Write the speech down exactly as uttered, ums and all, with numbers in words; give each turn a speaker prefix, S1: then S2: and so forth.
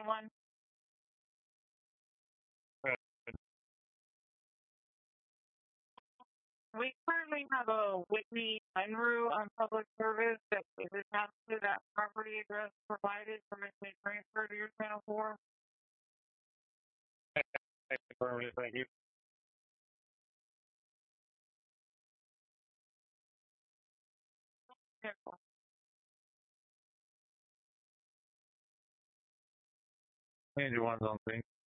S1: anyone? We currently have a Whitney Unruh on public service that is attached to that property address provided for me to transfer to your channel four. Thank you. Andrew one's on scene.